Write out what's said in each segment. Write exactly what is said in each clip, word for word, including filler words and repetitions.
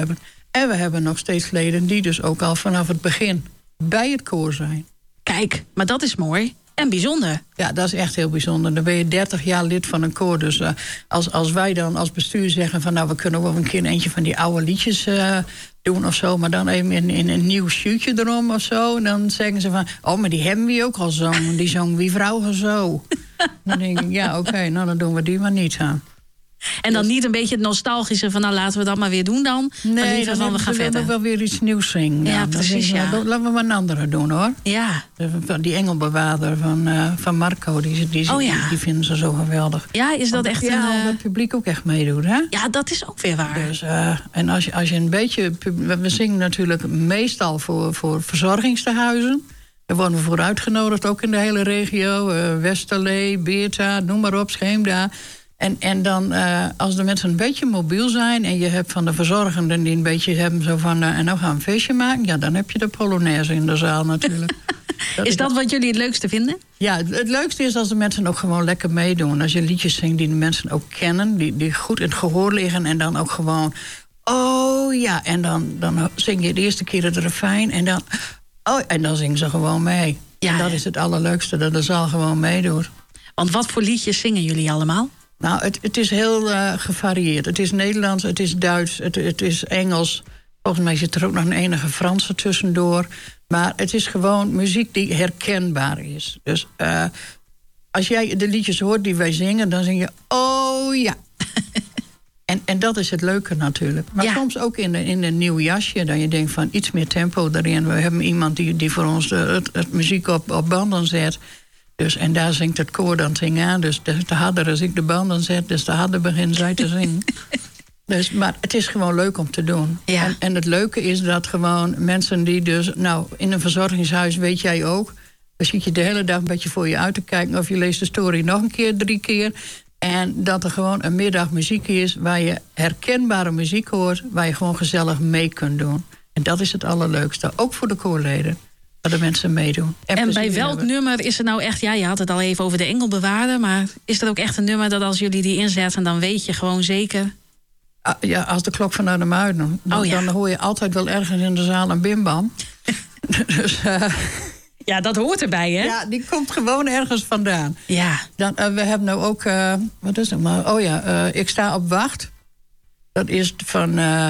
hebben. En we hebben nog steeds leden die dus ook al vanaf het begin bij het koor zijn. Kijk, maar dat is mooi en bijzonder. Ja, dat is echt heel bijzonder. Dan ben je dertig jaar lid van een koor. Dus uh, als, als wij dan als bestuur zeggen van nou, we kunnen wel een keer eentje van die oude liedjes uh, doen of zo, maar dan even in, in een nieuw shootje erom of zo. En dan zeggen ze van, oh, maar die hebben we ook al zongen. Die zong Wie Vrouwen Zo. Dan denk ik, ja, oké, okay, nou dan doen we die maar niet aan. En dan dus niet een beetje het nostalgische van nou laten we dat maar weer doen dan. Nee, dan, van, we gaan verder. We wel weer iets nieuws zingen. Ja, dan. precies, dan ja. We, laten we maar een andere doen, hoor. Ja. Die engelbewaarder van, uh, van Marco, die, die, oh, ja. die, die vinden ze zo geweldig. Ja, is dat echt ja, een... Uh... dat het publiek ook echt meedoet, hè? Ja, dat is ook weer waar. Dus, uh, en als je, als je een beetje... We zingen natuurlijk meestal voor, voor verzorgingstehuizen. Daar worden we voor uitgenodigd, ook in de hele regio. Uh, Westerlee, Beerta, noem maar op, Scheemda. En, en dan, uh, als de mensen een beetje mobiel zijn en je hebt van de verzorgenden die een beetje hebben zo van, uh, en nou gaan we een feestje maken, ja, dan heb je de Polonaise in de zaal natuurlijk. dat is, is dat wat wat jullie het leukste vinden? Ja, het, het leukste is als de mensen ook gewoon lekker meedoen. Als je liedjes zingt die de mensen ook kennen, die, die goed in het gehoor liggen en dan ook gewoon, oh ja, en dan, dan zing je de eerste keer het refrein en dan, oh, en dan zingen ze gewoon mee. Ja, en dat is het allerleukste, dat de zaal gewoon meedoet. Want wat voor liedjes zingen jullie allemaal? Nou, het, het is heel uh, gevarieerd. Het is Nederlands, het is Duits, het, het is Engels. Volgens mij zit er ook nog een enige Franse tussendoor. Maar het is gewoon muziek die herkenbaar is. Dus uh, als jij de liedjes hoort die wij zingen, dan zing je, oh ja. en, en dat is het leuke natuurlijk. Maar ja. soms ook in, in een nieuw jasje, dat je denkt van iets meer tempo erin. We hebben iemand die, die voor ons de, het, het muziek op, op banden zet. Dus, en daar zingt het koor dan zing aan. Dus de, de harder als ik de banden zet, dus de harder begint zij te zingen. dus, maar het is gewoon leuk om te doen. Ja. En, en het leuke is dat gewoon mensen die dus... Nou, in een verzorgingshuis weet jij ook. Dan zit je de hele dag een beetje voor je uit te kijken, of je leest de story nog een keer, drie keer. En dat er gewoon een middag muziek is waar je herkenbare muziek hoort, waar je gewoon gezellig mee kunt doen. En dat is het allerleukste, ook voor de koorleden. Waar de mensen meedoen. En, en bij welk hebben. nummer is er nou echt... Ja, je had het al even over de engelbewaarder, maar is er ook echt een nummer dat als jullie die inzetten, dan weet je gewoon zeker... Ah, ja, als de klok van de Muiden. Dan, oh, ja. dan hoor je altijd wel ergens in de zaal een bimbam. dus, uh, ja, dat hoort erbij, hè? Ja, die komt gewoon ergens vandaan. Ja. Dan, uh, we hebben nou ook... Uh, wat is het maar? Oh ja, uh, Ik sta op wacht. Dat is van uh,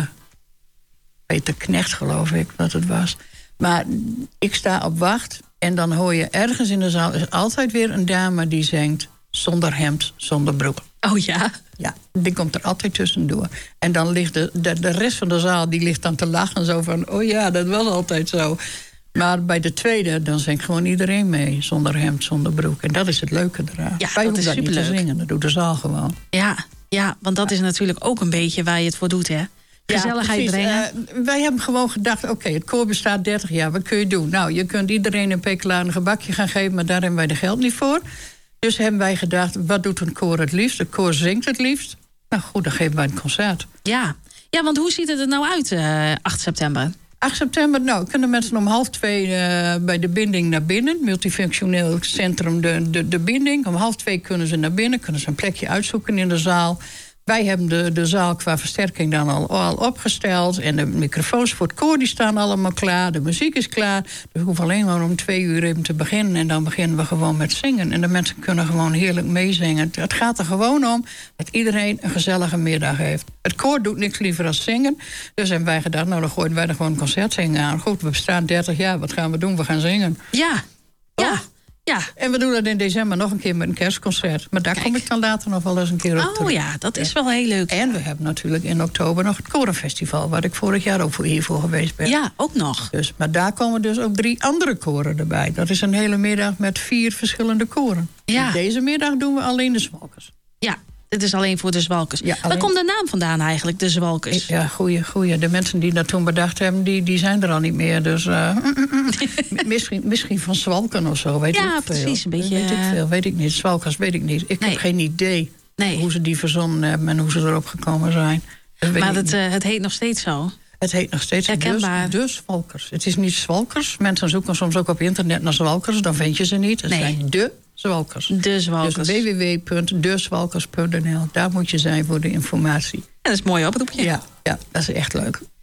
Peter Knecht, geloof ik, wat het was. Maar Ik sta op wacht. En dan hoor je ergens in de zaal is altijd weer een dame die zingt zonder hemd, zonder broek. Oh ja? Ja, die komt er altijd tussendoor. En dan ligt de, de, de rest van de zaal die ligt dan te lachen. Zo van, oh ja, dat was altijd zo. Maar bij de tweede, dan zingt gewoon iedereen mee. Zonder hemd, zonder broek. En dat is het leuke eraan. Ja, Wij dat is dat niet superleuk. te zingen, dat doet de zaal gewoon. Ja, ja, want dat is natuurlijk ook een beetje waar je het voor doet, hè? Gezelligheid ja, brengen. Uh, wij hebben gewoon gedacht, oké, okay, het koor bestaat dertig jaar. Wat kun je doen? Nou, je kunt iedereen een pekelaar een gebakje gaan geven, maar daar hebben wij de geld niet voor. Dus hebben wij gedacht, wat doet een koor het liefst? Het koor zingt het liefst. Nou goed, dan geven wij een concert. Ja, ja, want hoe ziet het er nou uit, uh, acht september? acht september, nou, kunnen mensen om half twee uh, bij de binding naar binnen. Multifunctioneel centrum de, de, de binding. Om half twee kunnen ze naar binnen, kunnen ze een plekje uitzoeken in de zaal. Wij hebben de, de zaal qua versterking dan al, al opgesteld. En de microfoons voor het koor die staan allemaal klaar. De muziek is klaar. Dus we hoeven alleen maar om twee uur even te beginnen. En dan beginnen we gewoon met zingen. En de mensen kunnen gewoon heerlijk meezingen. Het gaat er gewoon om dat iedereen een gezellige middag heeft. Het koor doet niks liever dan zingen. Dus hebben wij gedacht, nou dan gooien wij er gewoon een concertzingen aan. Goed, we bestaan dertig jaar, wat gaan we doen? We gaan zingen. Ja, ja. Oh? Ja. En we doen dat in december nog een keer met een kerstconcert. Maar daar Kijk. kom ik dan later nog wel eens een keer op oh, terug. Oh ja, dat is wel heel leuk. En we hebben natuurlijk in oktober nog het Korenfestival, waar ik vorig jaar ook hiervoor geweest ben. Ja, ook nog. Dus, maar daar komen dus ook drie andere koren erbij. Dat is een hele middag met vier verschillende koren. Ja. En deze middag doen we alleen de Zwalkers. Ja, het is alleen voor de Zwalkers. Ja, alleen... Waar komt de naam vandaan eigenlijk, de Zwalkers? Ja, goeie, goeie. De mensen die dat toen bedacht hebben, die, die zijn er al niet meer. Dus uh, misschien, misschien van Zwalken of zo, weet ja, ik veel. Ja, precies. Een beetje... Weet ik veel, weet ik niet. Zwalkers weet ik niet. Ik nee. heb geen idee nee. hoe ze die verzonnen hebben en hoe ze erop gekomen zijn. Maar het, uh, het heet nog steeds zo? Het heet nog steeds herkenbaar. Dus, dus Zwalkers. Het is niet Zwalkers. Mensen zoeken soms ook op internet naar Zwalkers. Dan vind je ze niet. Het nee. zijn de Zwalkers. De Zwalkers. Dus w w w punt de zwalkers punt n l. Daar moet je zijn voor de informatie. Ja, dat is een mooi oproepje. Ja, ja, dat is echt leuk.